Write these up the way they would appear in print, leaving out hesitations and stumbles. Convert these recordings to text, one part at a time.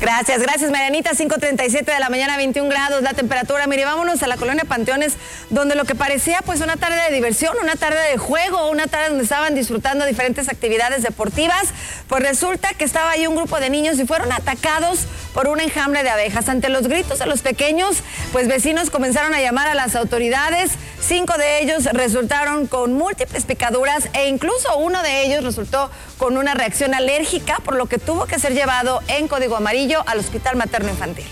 Gracias, Marianita. 5:37 de la mañana, 21 grados la temperatura. Mire, vámonos a la colonia Panteones, donde lo que parecía pues una tarde de diversión, una tarde de juego, una tarde donde estaban disfrutando diferentes actividades deportivas, pues resulta que estaba ahí un grupo de niños y fueron atacados por un enjambre de abejas. Ante los gritos de los pequeños, pues vecinos comenzaron a llamar a las autoridades. 5 de ellos resultaron con múltiples picaduras e incluso uno de ellos resultó con una reacción alérgica, por lo que tuvo que ser llevado en código amarillo al Hospital Materno Infantil.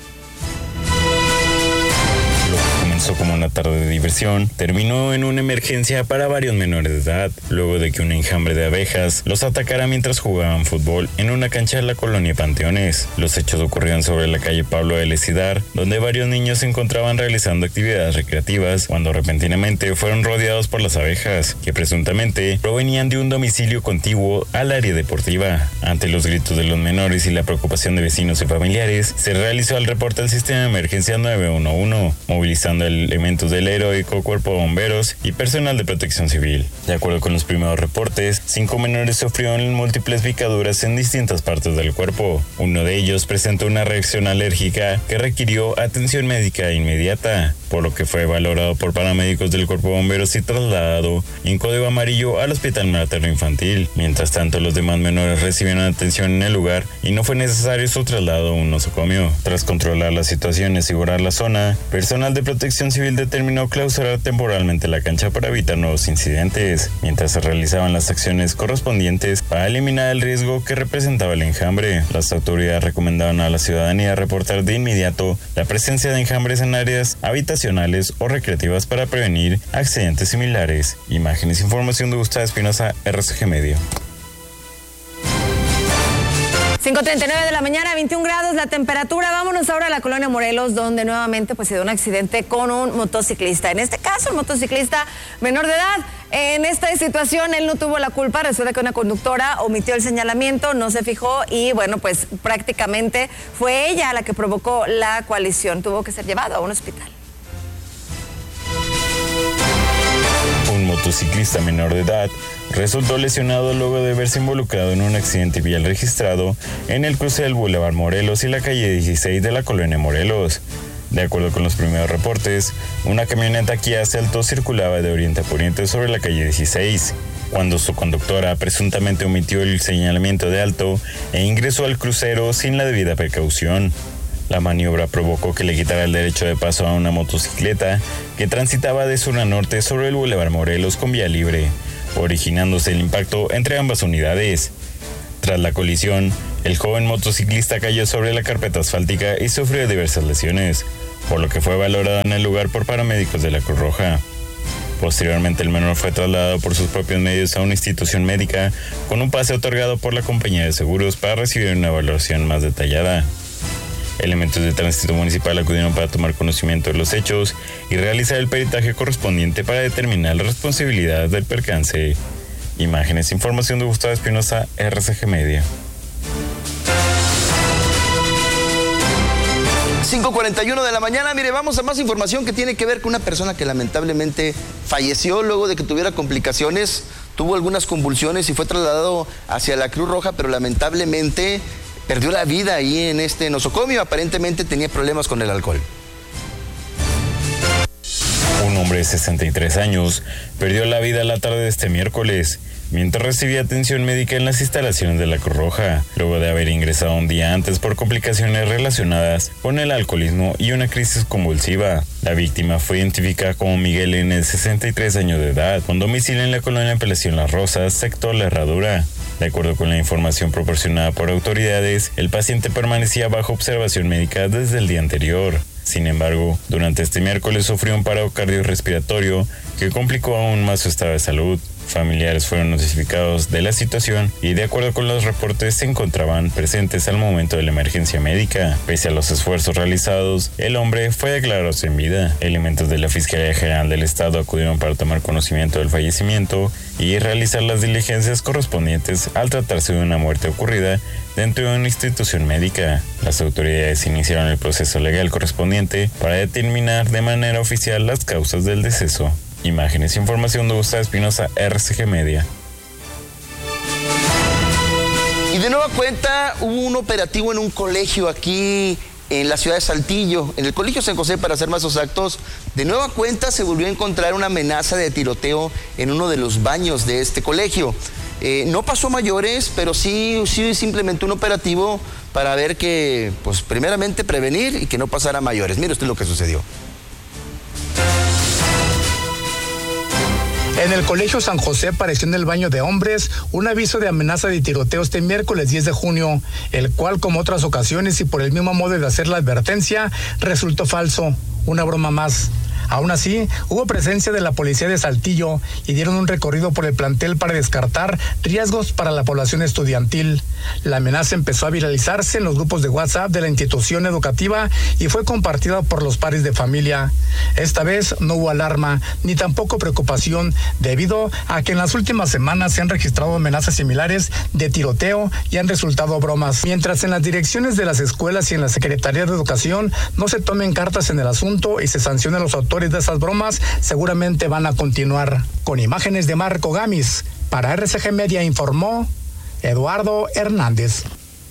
Comenzó como una tarde de diversión, terminó en una emergencia para varios menores de edad, luego de que un enjambre de abejas los atacara mientras jugaban fútbol en una cancha de la colonia Panteones. Los hechos ocurrieron sobre la calle Pablo de Lecidar, donde varios niños se encontraban realizando actividades recreativas, cuando repentinamente fueron rodeados por las abejas, que presuntamente provenían de un domicilio contiguo al área deportiva. Ante los gritos de los menores y la preocupación de vecinos y familiares, se realizó el reporte al sistema de emergencia 911, movilizando elementos del heroico Cuerpo de Bomberos y personal de protección civil. De acuerdo con los primeros reportes, 5 menores sufrieron múltiples picaduras en distintas partes del cuerpo. Uno de ellos presentó una reacción alérgica que requirió atención médica inmediata, por lo que fue valorado por paramédicos del Cuerpo de Bomberos y trasladado en código amarillo al Hospital Materno Infantil. Mientras tanto, los demás menores recibieron atención en el lugar y no fue necesario su traslado a un nosocomio. Tras controlar la situación y asegurar la zona, personal de protección civil determinó clausurar temporalmente la cancha para evitar nuevos incidentes, mientras se realizaban las acciones correspondientes para eliminar el riesgo que representaba el enjambre. Las autoridades recomendaban a la ciudadanía reportar de inmediato la presencia de enjambres en áreas habitacionales o recreativas para prevenir accidentes similares. Imágenes e información de Gustavo Espinosa, RCG Medio. 5:39 de la mañana, 21 grados la temperatura. Vámonos ahora a la colonia Morelos, donde nuevamente pues se dio un accidente con un motociclista. En este caso, el motociclista menor de edad. En esta situación, él no tuvo la culpa. Resulta que una conductora omitió el señalamiento, no se fijó y bueno, pues prácticamente fue ella la que provocó la colisión. Tuvo que ser llevado a un hospital. Un motociclista menor de edad resultó lesionado luego de verse involucrado en un accidente vial registrado en el cruce del Boulevard Morelos y la calle 16 de la colonia Morelos. De acuerdo con los primeros reportes, una camioneta Kia Celto circulaba de oriente a poniente sobre la calle 16, cuando su conductora presuntamente omitió el señalamiento de alto e ingresó al crucero sin la debida precaución. La maniobra provocó que le quitara el derecho de paso a una motocicleta que transitaba de sur a norte sobre el Boulevard Morelos con vía libre, originándose el impacto entre ambas unidades. Tras la colisión, el joven motociclista cayó sobre la carpeta asfáltica y sufrió diversas lesiones, por lo que fue valorado en el lugar por paramédicos de la Cruz Roja. Posteriormente, el menor fue trasladado por sus propios medios a una institución médica con un pase otorgado por la compañía de seguros para recibir una evaluación más detallada. Elementos de tránsito municipal acudieron para tomar conocimiento de los hechos y realizar el peritaje correspondiente para determinar las responsabilidades del percance. Imágenes e información de Gustavo Espinosa, RCG Media. 5:41 de la mañana. Mire, vamos a más información que tiene que ver con una persona que lamentablemente falleció luego de que tuviera complicaciones, tuvo algunas convulsiones y fue trasladado hacia la Cruz Roja, pero lamentablemente perdió la vida ahí en este nosocomio. Aparentemente tenía problemas con el alcohol. Un hombre de 63 años perdió la vida la tarde de este miércoles, mientras recibía atención médica en las instalaciones de la Cruz Roja, luego de haber ingresado un día antes por complicaciones relacionadas con el alcoholismo y una crisis convulsiva. La víctima fue identificada como Miguel N., de 63 años de edad, con domicilio en la colonia Apelación Las Rosas, sector La Herradura. De acuerdo con la información proporcionada por autoridades, el paciente permanecía bajo observación médica desde el día anterior. Sin embargo, durante este miércoles sufrió un paro cardiorrespiratorio que complicó aún más su estado de salud. Familiares fueron notificados de la situación y, de acuerdo con los reportes, se encontraban presentes al momento de la emergencia médica. Pese a los esfuerzos realizados, el hombre fue declarado sin vida. Elementos de la Fiscalía General del Estado acudieron para tomar conocimiento del fallecimiento y realizar las diligencias correspondientes al tratarse de una muerte ocurrida dentro de una institución médica. Las autoridades iniciaron el proceso legal correspondiente para determinar de manera oficial las causas del deceso. Imágenes e información de Gustavo Espinosa, RCG Media. Y de nueva cuenta hubo un operativo en un colegio aquí en la ciudad de Saltillo, en el Colegio San José, para ser más exactos. De nueva cuenta se volvió a encontrar una amenaza de tiroteo en uno de los baños de este colegio. No pasó mayores, pero sí simplemente un operativo para ver que, pues primeramente prevenir y que no pasara mayores. Mire usted lo que sucedió. En el Colegio San José apareció en el baño de hombres un aviso de amenaza de tiroteo este miércoles 10 de junio, el cual, como otras ocasiones y por el mismo modo de hacer la advertencia, resultó falso. Una broma más. Aún así, hubo presencia de la policía de Saltillo y dieron un recorrido por el plantel para descartar riesgos para la población estudiantil. La amenaza empezó a viralizarse en los grupos de WhatsApp de la institución educativa y fue compartida por los padres de familia. Esta vez no hubo alarma ni tampoco preocupación, debido a que en las últimas semanas se han registrado amenazas similares de tiroteo y han resultado bromas. Mientras en las direcciones de las escuelas y en la Secretaría de Educación no se tomen cartas en el asunto y se sancionen a los autores de esas bromas, seguramente van a continuar. Con imágenes de Marco Gamis, para RCG Media informó Eduardo Hernández.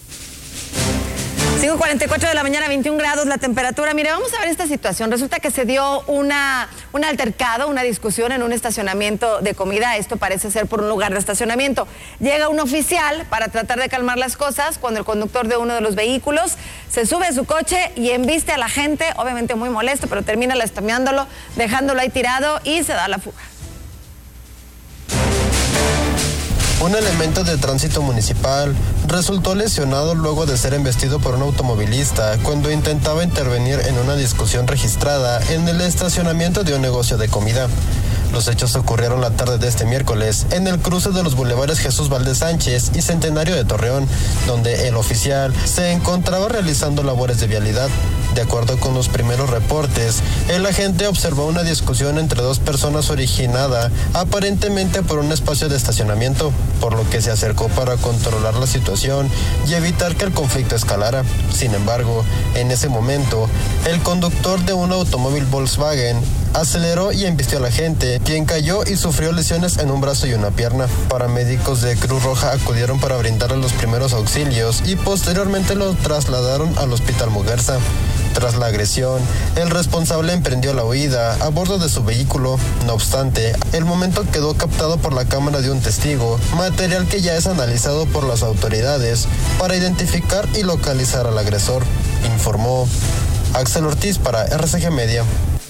5:44 de la mañana, 21 grados la temperatura. Mire, vamos a ver esta situación. Resulta que se dio un altercado, una discusión en un estacionamiento de comida. Esto parece ser por un lugar de estacionamiento. Llega un oficial para tratar de calmar las cosas cuando el conductor de uno de los vehículos se sube a su coche y embiste a la gente, obviamente muy molesto, pero termina lastimándolo, dejándolo ahí tirado y se da la fuga. Un elemento de tránsito municipal resultó lesionado luego de ser embestido por un automovilista cuando intentaba intervenir en una discusión registrada en el estacionamiento de un negocio de comida. Los hechos ocurrieron la tarde de este miércoles en el cruce de los bulevares Jesús Valdez Sánchez y Centenario de Torreón, donde el oficial se encontraba realizando labores de vialidad. De acuerdo con los primeros reportes, el agente observó una discusión entre dos personas originada aparentemente por un espacio de estacionamiento, por lo que se acercó para controlar la situación y evitar que el conflicto escalara. Sin embargo, en ese momento, el conductor de un automóvil Volkswagen aceleró y embistió a la gente, quien cayó y sufrió lesiones en un brazo y una pierna. Paramédicos de Cruz Roja acudieron para brindarle los primeros auxilios y posteriormente lo trasladaron al Hospital Muguerza. Tras la agresión, el responsable emprendió la huida a bordo de su vehículo. No obstante, el momento quedó captado por la cámara de un testigo, material que ya es analizado por las autoridades para identificar y localizar al agresor, informó Axel Ortiz para RCG Media.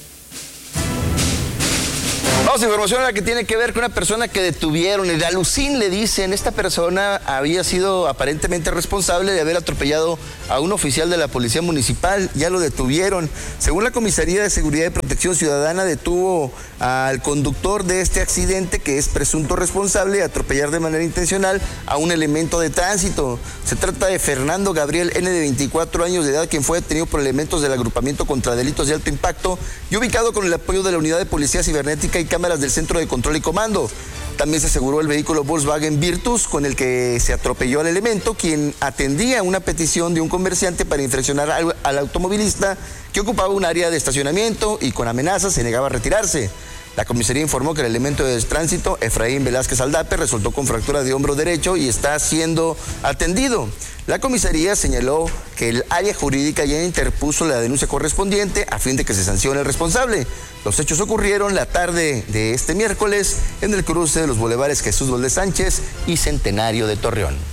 Vamos a información a la que tiene que ver con una persona que detuvieron. El alucín, le dicen, esta persona había sido aparentemente responsable de haber atropellado a un oficial de la Policía Municipal. Ya lo detuvieron. Según la Comisaría de Seguridad y Protección Ciudadana, detuvo al conductor de este accidente, que es presunto responsable de atropellar de manera intencional a un elemento de tránsito. Se trata de Fernando Gabriel N., de 24 años de edad, quien fue detenido por elementos del agrupamiento contra delitos de alto impacto y ubicado con el apoyo de la Unidad de Policía Cibernética y cámaras del Centro de Control y Comando. También se aseguró el vehículo Volkswagen Virtus con el que se atropelló al elemento, quien atendía una petición de un comerciante para infraccionar al automovilista que ocupaba un área de estacionamiento y con amenazas se negaba a retirarse. La comisaría informó que el elemento de tránsito, Efraín Velázquez Aldape, resultó con fractura de hombro derecho y está siendo atendido. La comisaría señaló que el área jurídica ya interpuso la denuncia correspondiente a fin de que se sancione al responsable. Los hechos ocurrieron la tarde de este miércoles en el cruce de los bulevares Jesús Valdez Sánchez y Centenario de Torreón.